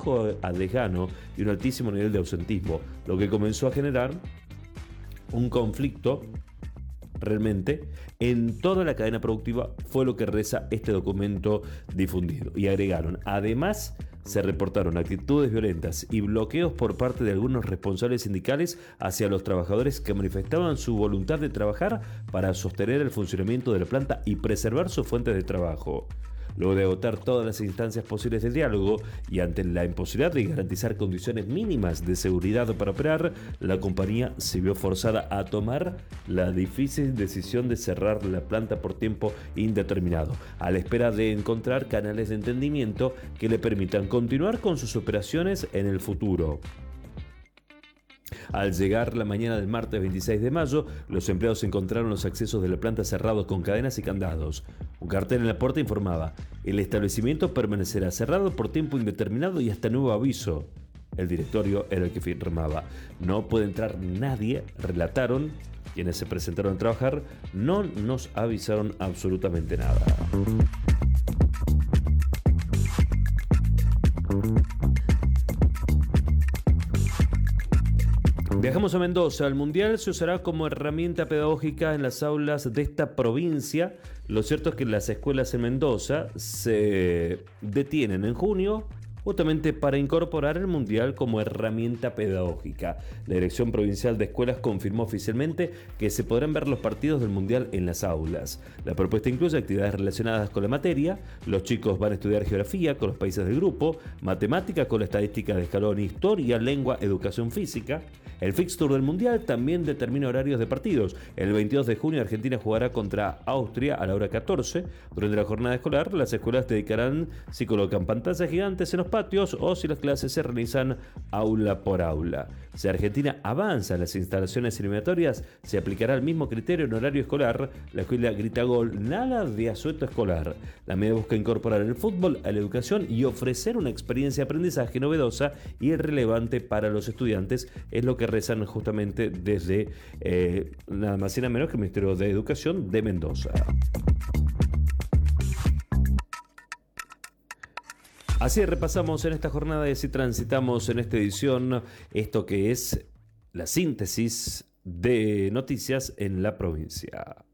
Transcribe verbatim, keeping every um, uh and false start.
bajo desgano y un altísimo nivel de ausentismo, lo que comenzó a generar un conflicto realmente en toda la cadena productiva, fue lo que reza este documento difundido. Y agregaron, además se reportaron actitudes violentas y bloqueos por parte de algunos responsables sindicales hacia los trabajadores que manifestaban su voluntad de trabajar para sostener el funcionamiento de la planta y preservar sus fuentes de trabajo. Luego de agotar todas las instancias posibles de diálogo y ante la imposibilidad de garantizar condiciones mínimas de seguridad para operar, la compañía se vio forzada a tomar la difícil decisión de cerrar la planta por tiempo indeterminado, a la espera de encontrar canales de entendimiento que le permitan continuar con sus operaciones en el futuro. Al llegar la mañana del martes veintiséis de mayo, los empleados encontraron los accesos de la planta cerrados con cadenas y candados. Un cartel en la puerta informaba: el establecimiento permanecerá cerrado por tiempo indeterminado y hasta nuevo aviso. El directorio era el que firmaba. No puede entrar nadie, relataron quienes se presentaron a trabajar. No nos avisaron absolutamente nada. Viajamos a Mendoza. El Mundial se usará como herramienta pedagógica en las aulas de esta provincia. Lo cierto es que las escuelas en Mendoza se detienen en junio justamente para incorporar el Mundial como herramienta pedagógica. La Dirección Provincial de Escuelas confirmó oficialmente que se podrán ver los partidos del Mundial en las aulas. La propuesta incluye actividades relacionadas con la materia. Los chicos van a estudiar geografía con los países del grupo, matemática con la estadística de escalón, historia, lengua, educación física. El fixture del Mundial también determina horarios de partidos. El veintidós de junio Argentina jugará contra Austria a la hora catorce. Durante la jornada escolar, las escuelas dedicarán si colocan pantallas gigantes en los patios o si las clases se realizan aula por aula. Si Argentina avanza en las instalaciones eliminatorias, se aplicará el mismo criterio en horario escolar. La escuela grita gol, nada de asueto escolar. La medida busca incorporar el fútbol a la educación y ofrecer una experiencia de aprendizaje novedosa y relevante para los estudiantes. Es lo que rezan justamente desde eh, nada más y nada menos que el Ministerio de Educación de Mendoza. Así repasamos en esta jornada y así transitamos en esta edición esto que es la síntesis de noticias en la provincia.